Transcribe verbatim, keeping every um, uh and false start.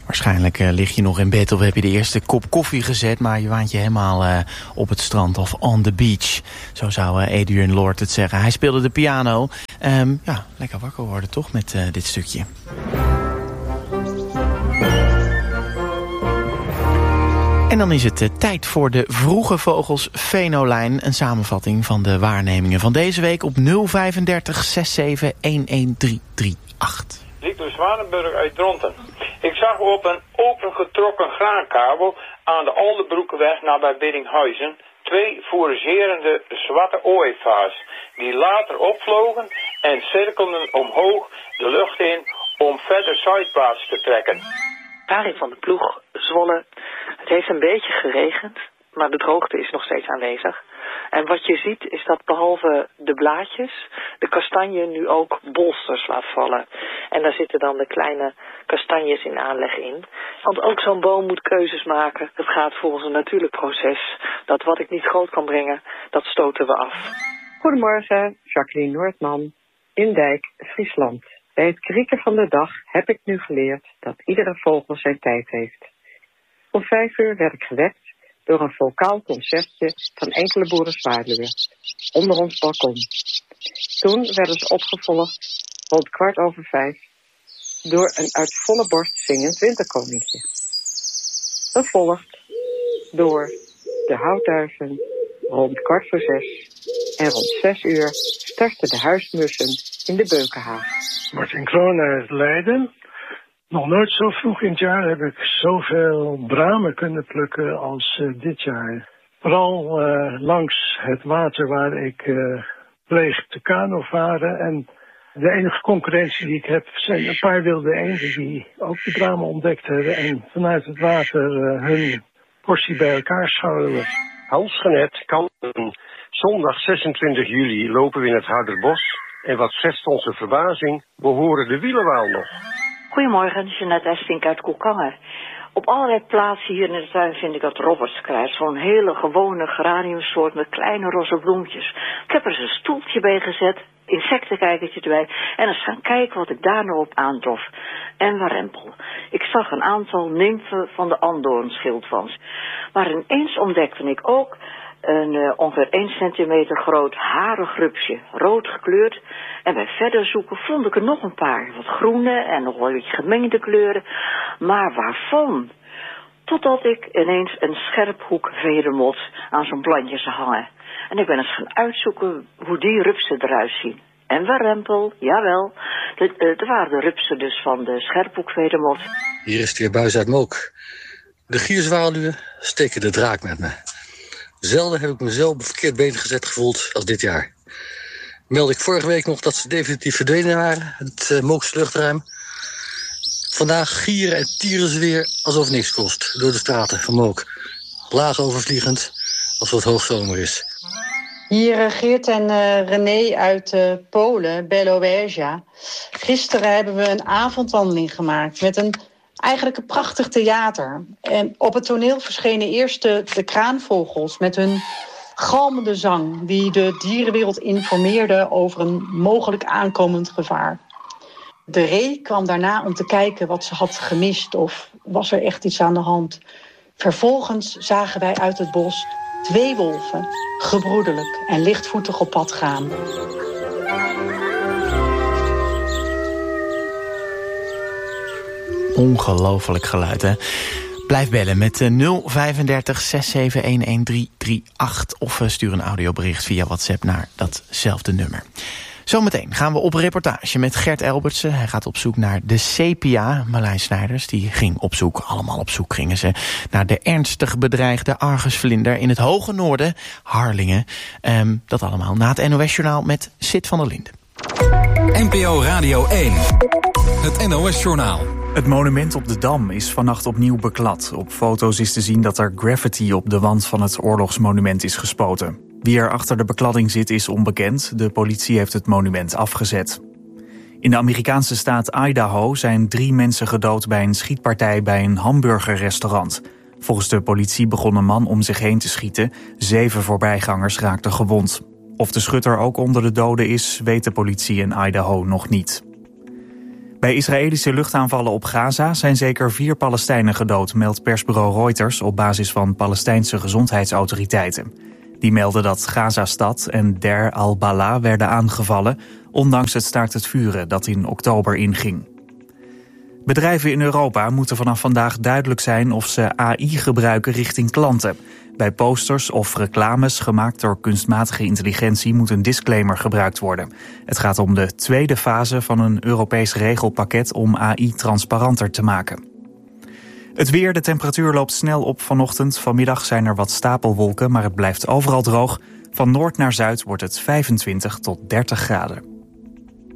Waarschijnlijk uh, lig je nog in bed of heb je de eerste kop koffie gezet, maar je waant je helemaal uh, op het strand of on the beach. Zo zou uh, Adrian Lord het zeggen. Hij speelde de piano. Um, ja, lekker wakker worden toch met uh, dit stukje. En dan is het uh, tijd voor de Vroege Vogels Venolijn. Een samenvatting van de waarnemingen van deze week op nul vijf drie zes zeven een een drie drie acht. Victor Zwanenburg uit Dronten. Ik zag op een opengetrokken graankabel aan de Aldenbroekenweg nabij Biddinghuizen twee fouragerende zwarte ooievaars die later opvlogen en cirkelden omhoog de lucht in om verder zuidwaarts te trekken. Karin van de Ploeg, Zwolle. Het heeft een beetje geregend, maar de droogte is nog steeds aanwezig. En wat je ziet is dat behalve de blaadjes, de kastanje nu ook bolsters laat vallen. En daar zitten dan de kleine kastanjes in aanleg in. Want ook zo'n boom moet keuzes maken. Het gaat volgens een natuurlijk proces. Dat wat ik niet groot kan brengen, dat stoten we af. Goedemorgen, Jacqueline Noordman, Indijk, Friesland. Bij het krieken van de dag heb ik nu geleerd dat iedere vogel zijn tijd heeft. Om vijf uur werd ik gewekt door een vocaal concertje van enkele boerenzwaluwen onder ons balkon. Toen werden ze opgevolgd rond kwart over vijf door een uit volle borst zingend winterkoninkje. Gevolgd door de houtduiven rond kwart voor zes en rond zes uur startten de huismussen in de beukenhaag. Martin Kroon uit Leiden. Nog nooit zo vroeg in het jaar heb ik zoveel bramen kunnen plukken als uh, dit jaar. Vooral uh, langs het water waar ik uh, pleeg te kanovaren. En de enige concurrentie die ik heb zijn een paar wilde eenden die ook de bramen ontdekt hebben. En vanuit het water uh, hun portie bij elkaar scharrelen. Hans Genet, Kampen. Zondag zesentwintig juli lopen we in het Harderbos. En wat schetst onze verbazing, we horen de wielenwaal nog. Goedemorgen, Jeanette Estink uit Koekangen. Op allerlei plaatsen hier in de tuin vind ik dat robbertskruid. Zo'n hele gewone geraniumsoort met kleine roze bloempjes. Ik heb er eens een stoeltje bij gezet, insectenkijkertje erbij en eens gaan kijken wat ik daar nou op aantrof. En warempel. Ik zag een aantal nymfen van de Andoornschildvans. Maar ineens ontdekte ik ook een uh, ongeveer één centimeter groot harig rupsje, rood gekleurd. En bij verder zoeken vond ik er nog een paar, wat groene en nog wel een beetje gemengde kleuren. Maar waarvan? Totdat ik ineens een scherphoek vedermot aan zo'n plantje zag hangen. En ik ben eens gaan uitzoeken hoe die rupsen eruit zien. En warempel, jawel, er waren de rupsen dus van de scherphoekvedermot. Hier is het weer Buis uit Mook. De gierzwaluwen steken de draak met me. Zelden heb ik mezelf op verkeerd been gezet gevoeld als dit jaar. Meldde ik vorige week nog dat ze definitief verdwenen waren, het uh, Mookse luchtruim. Vandaag gieren en tieren ze weer alsof niks kost door de straten van Mook. Laag overvliegend, alsof het hoogzomer is. Hier uh, Geert en uh, René uit uh, Polen, Belovesia. Gisteren hebben we een avondwandeling gemaakt met een eigenlijk een prachtig theater. En op het toneel verschenen eerst de, de kraanvogels met hun galmende zang die de dierenwereld informeerde over een mogelijk aankomend gevaar. De ree kwam daarna om te kijken wat ze had gemist of was er echt iets aan de hand. Vervolgens zagen wij uit het bos twee wolven, gebroederlijk en lichtvoetig op pad gaan. Ongelooflijk geluid, hè? Blijf bellen met nul vijf drie zes zeven een een drie drie acht of stuur een audiobericht via WhatsApp naar datzelfde nummer. Zometeen gaan we op reportage met Gert Elbertsen. Hij gaat op zoek naar de sepia. Marlijn Snijders die ging op zoek, allemaal op zoek gingen ze, naar de ernstig bedreigde argusvlinder in het hoge noorden, Harlingen. Um, dat allemaal na het N O S-journaal met Sid van der Linden. N P O Radio één, het N O S-journaal. Het monument op de Dam is vannacht opnieuw beklad. Op foto's is te zien dat er graffiti op de wand van het oorlogsmonument is gespoten. Wie er achter de bekladding zit is onbekend. De politie heeft het monument afgezet. In de Amerikaanse staat Idaho zijn drie mensen gedood bij een schietpartij bij een hamburgerrestaurant. Volgens de politie begon een man om zich heen te schieten. Zeven voorbijgangers raakten gewond. Of de schutter ook onder de doden is, weet de politie in Idaho nog niet. Bij Israëlische luchtaanvallen op Gaza zijn zeker vier Palestijnen gedood, meldt persbureau Reuters op basis van Palestijnse gezondheidsautoriteiten. Die melden dat Gaza-stad en Der al-Bala werden aangevallen, ondanks het staakt het vuren dat in oktober inging. Bedrijven in Europa moeten vanaf vandaag duidelijk zijn of ze A I gebruiken richting klanten. Bij posters of reclames gemaakt door kunstmatige intelligentie moet een disclaimer gebruikt worden. Het gaat om de tweede fase van een Europees regelpakket om A I transparanter te maken. Het weer, de temperatuur loopt snel op vanochtend. Vanmiddag zijn er wat stapelwolken, maar het blijft overal droog. Van noord naar zuid wordt het vijfentwintig tot dertig graden.